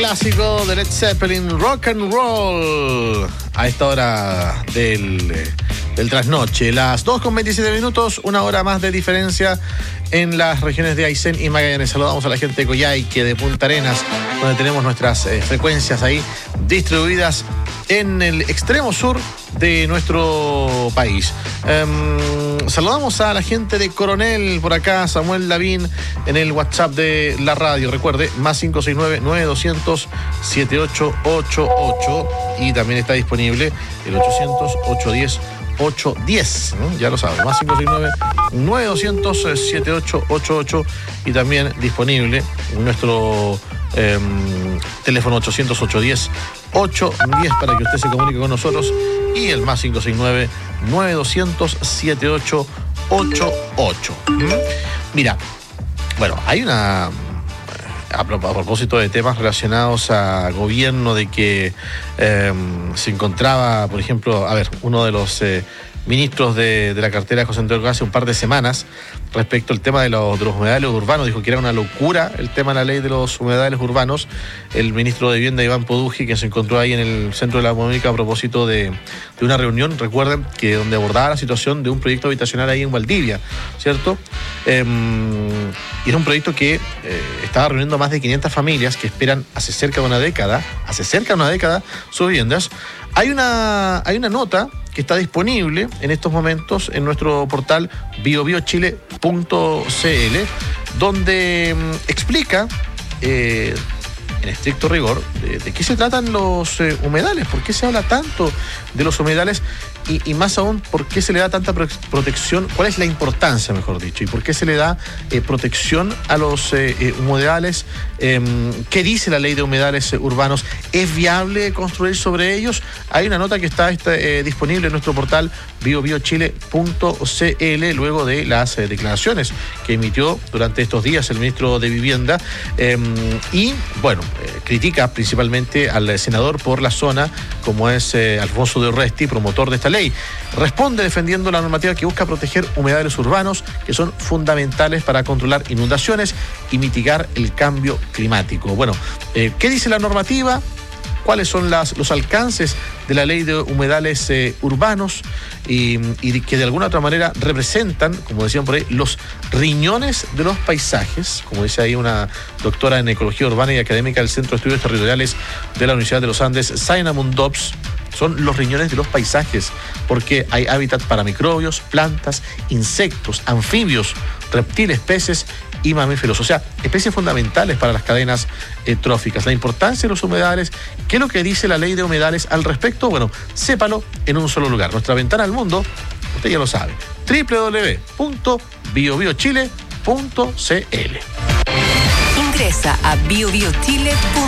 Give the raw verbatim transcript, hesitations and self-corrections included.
clásico de Led Zeppelin, Rock and Roll, a esta hora del, del trasnoche. Las dos con veintisiete minutos, una hora más de diferencia en las regiones de Aysén y Magallanes. Saludamos a la gente de Coyhaique, de Punta Arenas, donde tenemos nuestras eh, frecuencias ahí distribuidas en el extremo sur de nuestro país. Um, saludamos a la gente de Coronel por acá, Samuel Lavín, en el WhatsApp de la radio. Recuerde, más cinco seis nueve, nueve dos cero cero, siete ocho ocho ocho, y también está disponible el ochocientos, ochocientos diez, ochocientos diez, ¿no? Ya lo saben, más cinco seis nueve, nueve dos cero cero, siete ocho ocho ocho, y también disponible nuestro eh, teléfono ochocientos, ochocientos diez, ochocientos diez para que usted se comunique con nosotros, y el más cinco seis nueve, nueve dos cero cero, siete ocho ocho ocho. ¿Mm? Mira, bueno, hay una... A propósito de temas relacionados a gobierno, de que eh, se encontraba, por ejemplo, a ver, uno de los eh, ministros de, de la cartera de José Antonio hace un par de semanas, respecto al tema de los, de los humedales urbanos, dijo que era una locura el tema de la ley de los humedales urbanos. El ministro de Vivienda, Iván Podujii, que se encontró ahí en el centro de la Mónica a propósito de, de una reunión, recuerden, que donde abordaba la situación de un proyecto habitacional ahí en Valdivia, ¿cierto? Eh, y era un proyecto que eh, estaba reuniendo a más de quinientas familias que esperan hace cerca de una década, hace cerca de una década, sus viviendas. Hay una, hay una nota que está disponible en estos momentos en nuestro portal bio bio chile punto c l, donde mmm, explica, eh, en estricto rigor, de, de qué se tratan los eh, humedales, por qué se habla tanto de los humedales, y, y más aún, por qué se le da tanta pro- protección, cuál es la importancia, mejor dicho, y por qué se le da eh, protección a los eh, eh, humedales. Eh, ¿Qué dice la ley de humedales eh, urbanos? ¿Es viable construir sobre ellos? Hay una nota que está, está eh, disponible en nuestro portal bio bio chile punto c l, luego de las eh, declaraciones que emitió durante estos días el ministro de Vivienda, eh, y bueno, eh, critica principalmente al senador por la zona, como es eh, Alfonso de Orresti, promotor de esta ley. Responde defendiendo la normativa que busca proteger humedales urbanos, que son fundamentales para controlar inundaciones y mitigar el cambio climático. Bueno, eh, ¿qué dice la normativa? ¿Cuáles son las, los alcances de la ley de humedales eh, urbanos? Y, y que de alguna otra manera representan, como decían por ahí, los riñones de los paisajes, como dice ahí una doctora en ecología urbana y académica del Centro de Estudios Territoriales de la Universidad de los Andes, Zaina Mundops. Son los riñones de los paisajes, porque hay hábitat para microbios, plantas, insectos, anfibios, reptiles, peces y mamíferos, o sea, especies fundamentales para las cadenas eh, tróficas. La importancia de los humedales, ¿qué es lo que dice la ley de humedales al respecto? Bueno, sépalo en un solo lugar. Nuestra ventana al mundo, usted ya lo sabe, doble u doble u doble u punto bio bio chile punto c l. Ingresa a bio bio chile punto c l.